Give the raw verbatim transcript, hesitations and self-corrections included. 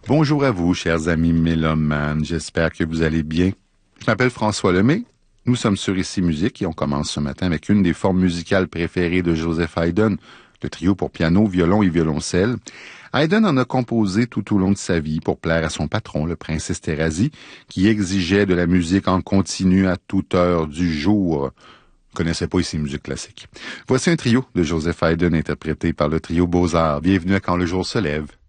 Bonjour à vous, chers amis mélomanes. J'espère que vous allez bien. Je m'appelle François Lemay. Nous sommes sur Ici Musique et on commence ce matin avec une des formes musicales préférées de Joseph Haydn, le trio pour piano, violon et violoncelle. Haydn en a composé tout au long de sa vie pour plaire à son patron, le prince Esterhazy, qui exigeait de la musique en continu à toute heure du jour. Je ne connaissais pas ici musique classique. Voici un trio de Joseph Haydn interprété par le trio Beaux-Arts. Bienvenue à Quand le jour se lève.